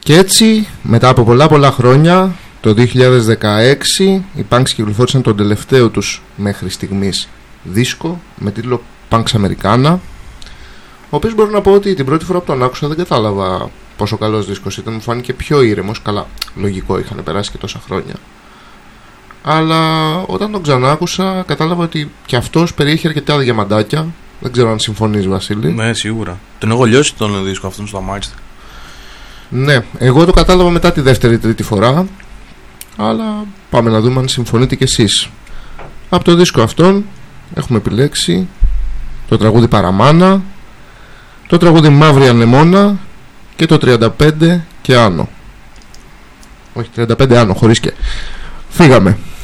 Και έτσι, μετά από πολλά χρόνια, το 2016, οι Punks κυκλοφόρησαν τον τελευταίο τους μέχρι στιγμής δίσκο με τίτλο Punks Americana, ο οποίος μπορώ να πω ότι την πρώτη φορά που τον άκουσα δεν κατάλαβα πόσο καλός δίσκος ήταν. Μου φάνηκε πιο ήρεμος. Καλά, λογικό, είχαν περάσει και τόσα χρόνια. Αλλά όταν τον ξανά άκουσα, κατάλαβα ότι και αυτός περιέχει αρκετά διαμαντάκια. Δεν ξέρω αν συμφωνείς, Βασίλη. Ναι, σίγουρα. Τον έχω λιώσει τον δίσκο αυτόν στο αμάξι. Ναι, εγώ το κατάλαβα μετά τη δεύτερη-τρίτη φορά. Αλλά πάμε να δούμε αν συμφωνείτε κι εσείς. Από το δίσκο αυτόν έχουμε επιλέξει το τραγούδι Παραμάνα, το τραγούδι Μαύρη Ανεμόνα και το 35 και άνω. Όχι, 35 άνω, χωρίς και. Φύγαμε.